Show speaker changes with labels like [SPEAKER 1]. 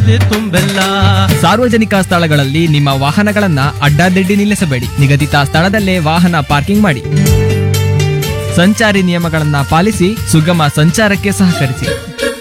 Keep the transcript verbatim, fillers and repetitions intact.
[SPEAKER 1] ರಸ್ತೆ ತುಂಬೆಲ್ಲ.
[SPEAKER 2] ಸಾರ್ವಜನಿಕ ಸ್ಥಳಗಳಲ್ಲಿ ನಿಮ್ಮ ವಾಹನಗಳನ್ನ ಅಡ್ಡಾದಿಡ್ಡಿ ನಿಲ್ಲಿಸಬೇಡಿ. ನಿಗದಿತ ಸ್ಥಳದಲ್ಲೇ ವಾಹನ ಪಾರ್ಕಿಂಗ್ ಮಾಡಿ. ಸಂಚಾರಿ ನಿಯಮಗಳನ್ನ ಪಾಲಿಸಿ ಸುಗಮ ಸಂಚಾರಕ್ಕೆ ಸಹಕರಿಸಿ.